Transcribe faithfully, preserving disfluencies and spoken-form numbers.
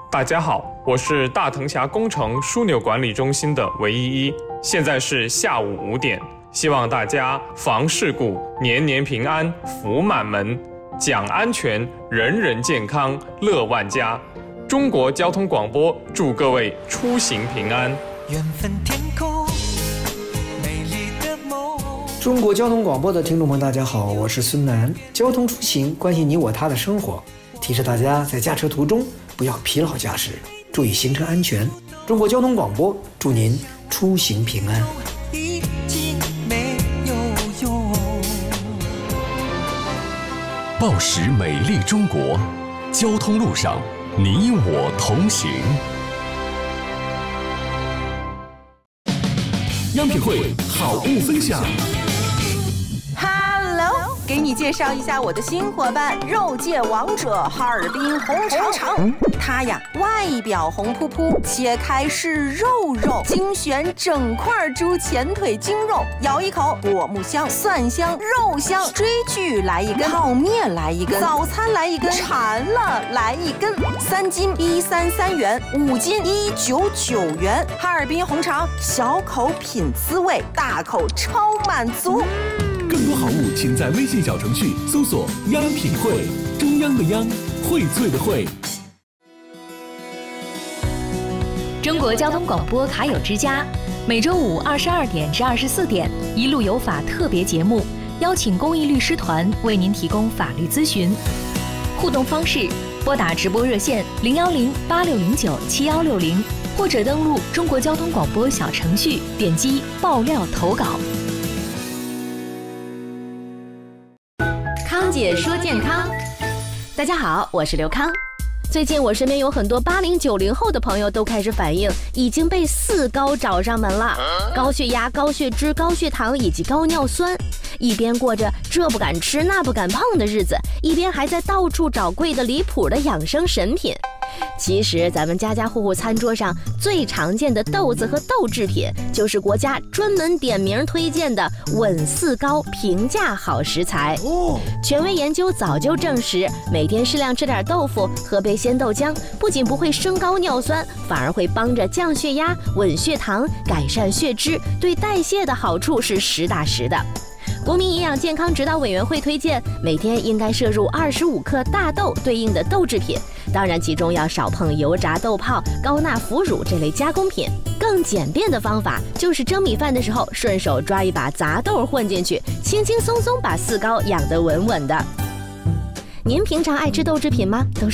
大家好，我是大藤峡工程枢纽管理中心的韦依依，现在是下午五点，希望大家防事故，年年平安，福满门，讲安全，人人健康，乐万家。中国交通广播祝各位出行平安。 缘分天空，美丽的梦。 中国交通广播的听众朋友，大家好，我是孙楠。交通出行关系你我他的生活，提示大家在驾车途中不要疲劳驾驶，注意行车安全。中国交通广播祝您出行平安。 已经没有用。 报时美丽中国，交通路上你我同行。央品汇好物分享。 Hello， 给你介绍一下我的新伙伴——肉界王者哈尔滨红肠。它呀，外表红扑扑，切开是肉肉，精选整块猪前腿精肉，咬一口，果木香、蒜香、肉香，追剧来一根，泡面来一根，早餐来一根，馋了来一根。三斤一三三元，五斤一九九元。哈尔滨红肠，小口品滋味，大口超满足。 更多好物，请在微信小程序搜索“央品汇”，中央的央，荟萃的荟。 中国交通广播卡友之家，每周五二十二点至二十四点，一路有法特别节目，邀请公益律师团为您提供法律咨询。互动方式：拨打直播热线零幺零八六零九七幺六零，或者登录中国交通广播小程序，点击爆料投稿。 康姐说健康，大家好，我是刘康。最近我身边有很多八零九零后的朋友都开始反映已经被四高找上门了，高血压、高血脂、高血糖以及高尿酸，一边过着这不敢吃那不敢碰的日子，一边还在到处找贵的离谱的养生神品。其实咱们家家户户餐桌上最常见的豆子和豆制品，就是国家专门点名推荐的稳四高平价好食材。权威研究早就证实，每天适量吃点豆腐，喝杯鲜豆浆，不仅不会升高尿酸，反而会帮着降血压、稳血糖、改善血脂，对代谢的好处是实打实的。国民营养健康指导委员会推荐，每天应该摄入二十五克大豆对应的豆制品，当然其中要少碰油炸豆泡、高钠腐乳这类加工品。更简便的方法就是蒸米饭的时候顺手抓一把杂豆混进去，轻轻松松把四高养得稳稳的。您平常爱吃豆制品吗？都